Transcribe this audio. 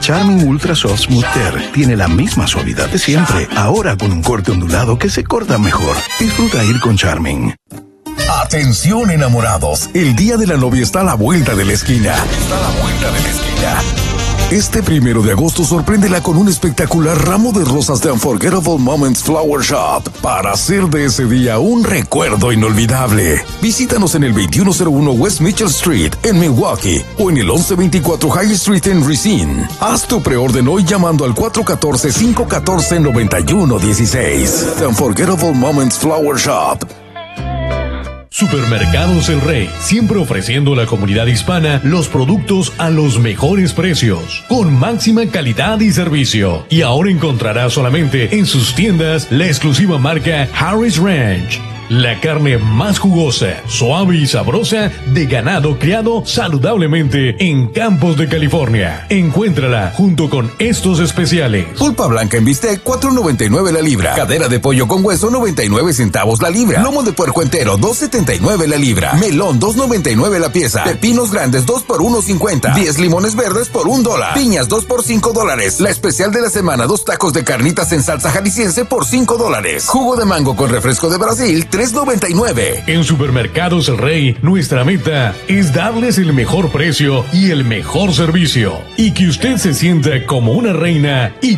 Charmin Ultra Soft Smooth Tear tiene la misma suavidad de siempre, ahora con un corte ondulado que se corta mejor. Disfruta ir con Charmin. Atención, enamorados, el día de la novia está a la vuelta de la esquina. Este 1 de agosto sorpréndela con un espectacular ramo de rosas de Unforgettable Moments Flower Shop para hacer de ese día un recuerdo inolvidable. Visítanos en el 2101 West Mitchell Street en Milwaukee o en el 1124 High Street en Racine. Haz tu preorden hoy llamando al 414-514-9116. The Unforgettable Moments Flower Shop. Supermercados El Rey, siempre ofreciendo a la comunidad hispana los productos a los mejores precios, con máxima calidad y servicio. Y ahora encontrará solamente en sus tiendas la exclusiva marca Harris Ranch. La carne más jugosa, suave y sabrosa de ganado criado saludablemente en Campos de California. Encuéntrala junto con estos especiales. Pulpa blanca en bistec, $4.99 la libra. Cadera de pollo con hueso, 99 centavos la libra. Lomo de puerco entero, $2.79 la libra. Melón, $2.99 la pieza. Pepinos grandes, 2 por $1.50. 10 limones verdes por $1. Piñas, 2 por $5. La especial de la semana, 2 tacos de carnitas en salsa jalisciense por $5. Jugo de mango con refresco de Brasil, $3.99. En Supermercados El Rey, nuestra meta es darles el mejor precio y el mejor servicio. Y que usted se sienta como una reina y